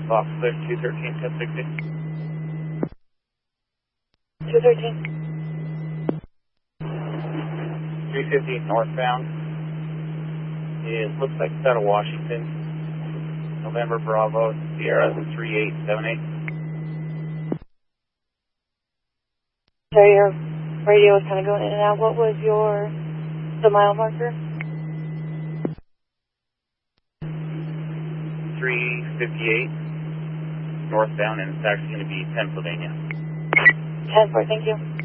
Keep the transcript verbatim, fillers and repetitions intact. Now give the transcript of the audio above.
Fox clear two thirteen, ten sixty. two thirteen. three fifty northbound. It looks like it's out of Washington. November Bravo, Sierra three eight seven eight. So your radio was kind of going in and out. What was your, the mile marker? three fifty-eight northbound, and it's actually going to be Pennsylvania. ten four, thank you.